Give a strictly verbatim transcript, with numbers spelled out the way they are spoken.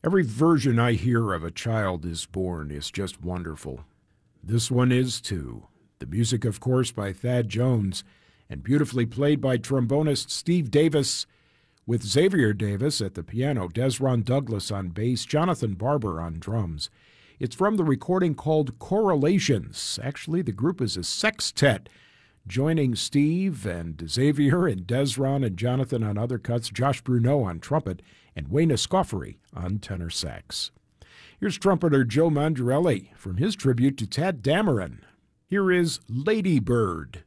Every version I hear of A Child is Born is just wonderful. This one is too. The music, of course, by Thad Jones, and beautifully played by trombonist Steve Davis, with Xavier Davis at the piano, Desron Douglas on bass, Jonathan Barber on drums. It's from the recording called Correlations. Actually, the group is a sextet, joining Steve and Xavier and Desron and Jonathan on other cuts, Josh Bruneau on trumpet, and Wayne Escoffery on tenor sax. Here's trumpeter Joe Mandarelli from his tribute to Tadd Dameron. Here is Lady Bird.